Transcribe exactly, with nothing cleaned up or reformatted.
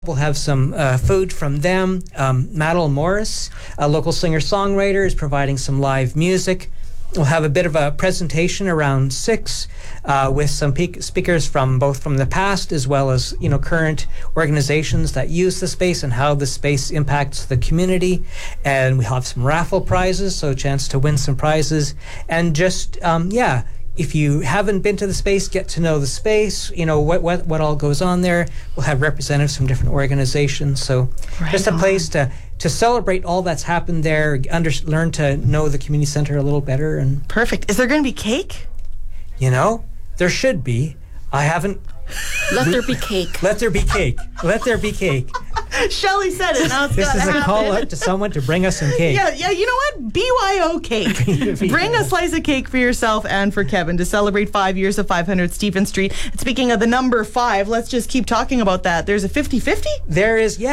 We'll have some uh, food from them. Um, Madeline Morris, a local singer-songwriter, is providing some live music. We'll have a bit of a presentation around six uh, with some pe- speakers from both from the past as well as you know current organizations that use the space and how the space impacts the community. And we have some raffle prizes, so a chance to win some prizes. And just um, yeah. If you haven't been to the space, get to know the space, you know, what what, what all goes on there. We'll have representatives from different organizations. So right just a on. place to, to celebrate all that's happened there, under, learn to know the community center a little better. And Perfect. Is there going to be cake? you know, there should be. I haven't. Let there be cake. Let there be cake. Let there be cake. Shelley said it. Now it's This gotta is a happen. call out to someone to bring us some cake. Yeah, yeah. You know what? B Y O cake. Bring a slice of cake for yourself and for Kevin to celebrate five years of five hundred Stephen Street. And speaking of the number five, let's just keep talking about that. There's a fifty-fifty? There is, yeah.